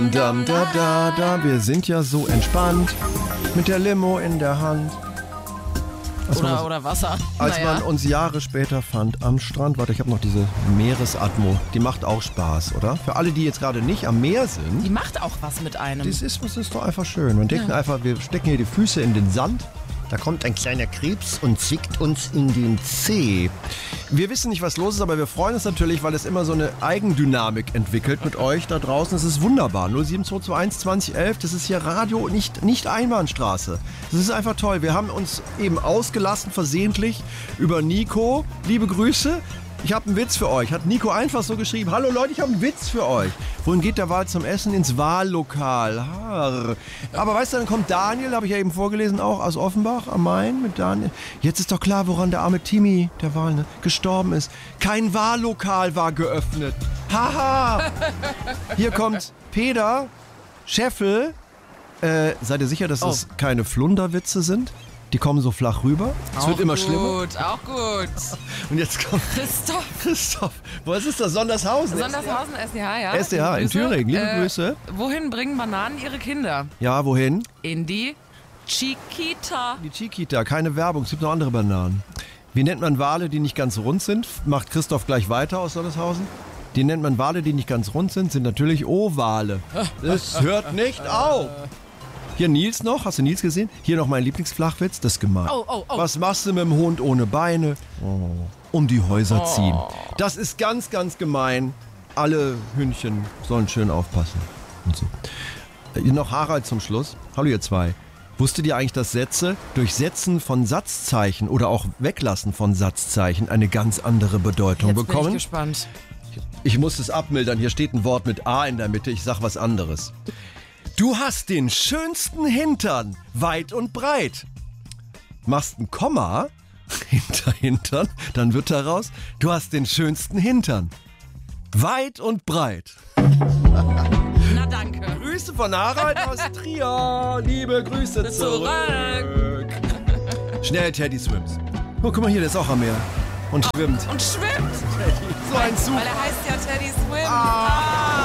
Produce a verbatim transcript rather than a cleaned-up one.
Dam, da, da, da, wir sind ja so entspannt mit der Limo in der Hand. Als Oder, man, oder Wasser. Als naja. man uns Jahre später fand am Strand. Warte, ich habe noch diese Meeresatmo. Die macht auch Spaß, oder? Für alle, die jetzt gerade nicht am Meer sind. Die macht auch was mit einem. Das ist, das ist doch einfach schön. Wir denken Ja. einfach, wir stecken hier die Füße in den Sand. Da kommt ein kleiner Krebs und zwickt uns in den Zeh. Wir wissen nicht, was los ist, aber wir freuen uns natürlich, weil es immer so eine Eigendynamik entwickelt mit euch da draußen. Das ist wunderbar. null sieben zwei zwei eins zwanzig elf, das ist hier Radio, nicht, nicht Einbahnstraße. Das ist einfach toll. Wir haben uns eben ausgelassen, versehentlich, über Nico. Liebe Grüße. Ich habe einen Witz für euch. Hat Nico einfach so geschrieben. Hallo Leute, ich habe einen Witz für euch. Wohin geht der Wahl zum Essen? Ins Wahllokal. Harr. Aber weißt du, dann kommt Daniel, habe ich ja eben vorgelesen, auch aus Offenbach am Main mit Daniel. Jetzt ist doch klar, woran der arme Timmy, der Wahl, ne, gestorben ist. Kein Wahllokal war geöffnet. Haha. Hier kommt Peter Scheffel. Äh, seid ihr sicher, dass das Oh. keine Flunderwitze sind? Die kommen so flach rüber. Es auch wird immer gut, schlimmer. Auch gut. Und jetzt kommt Christoph. Christoph. Wo ist es das? Sondershausen? Sondershausen, S D H, ja. S D H in Liebe Grüße. Thüringen. Liebe Äh, Grüße. Wohin bringen Bananen ihre Kinder? Ja, wohin? In die Chiquita. Die Chiquita. Keine Werbung. Es gibt noch andere Bananen. Wie nennt man Wale, die nicht ganz rund sind? Macht Christoph gleich weiter aus Sondershausen. Die nennt man Wale, die nicht ganz rund sind, sind natürlich Ovale. Das hört nicht auf. Hier Nils noch. Hast du Nils gesehen? Hier noch mein Lieblingsflachwitz. Das ist gemein. Oh, oh, oh. Was machst du mit dem Hund ohne Beine? Oh. Um die Häuser ziehen. Das ist ganz, ganz gemein. Alle Hündchen sollen schön aufpassen. Und so. Äh, noch Harald zum Schluss. Hallo ihr zwei. Wusstet ihr eigentlich, dass Sätze durch Setzen von Satzzeichen oder auch Weglassen von Satzzeichen eine ganz andere Bedeutung Jetzt bin bekommen? ich gespannt. Ich muss es abmildern. Hier steht ein Wort mit A in der Mitte. Ich sag was anderes. Du hast den schönsten Hintern, weit und breit. Machst ein Komma hinter Hintern, dann wird daraus, du hast den schönsten Hintern, weit und breit. Na danke. Grüße von Harald aus Trier. Liebe Grüße zurück. Zurück. Schnell, Teddy swims. Oh, guck mal hier, der ist auch am Meer. Und schwimmt. Und schwimmt. So ein Zug. Weil er heißt ja Teddy Swim. Ah.